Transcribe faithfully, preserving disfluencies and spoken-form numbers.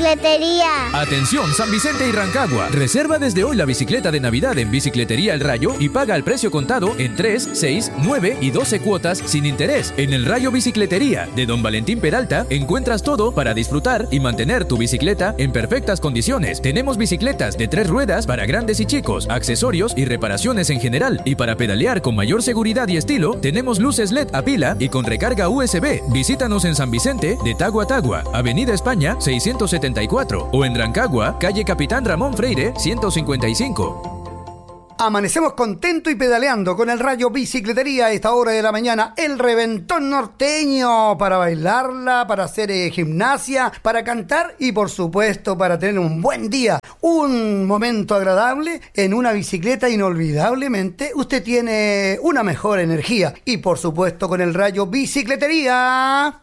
Bicicletería. Atención San Vicente y Rancagua. Reserva desde hoy la bicicleta de Navidad en Bicicletería El Rayo y paga al precio contado en tres, seis, nueve y doce cuotas sin interés. En El Rayo Bicicletería de Don Valentín Peralta encuentras todo para disfrutar y mantener tu bicicleta en perfectas condiciones. Tenemos bicicletas de tres ruedas para grandes y chicos, accesorios y reparaciones en general. Y para pedalear con mayor seguridad y estilo, tenemos luces L E D a pila y con recarga U S B. Visítanos en San Vicente de Tagua Tagua, Avenida España seiscientos setenta y cuatro o en Rancagua, calle Capitán Ramón Freire ciento cincuenta y cinco. Amanecemos contento y pedaleando con El Rayo Bicicletería a esta hora de la mañana. El reventón norteño para bailarla, para hacer eh, gimnasia, para cantar y por supuesto para tener un buen día, un momento agradable en una bicicleta. Inolvidablemente usted tiene una mejor energía y por supuesto con El Rayo Bicicletería.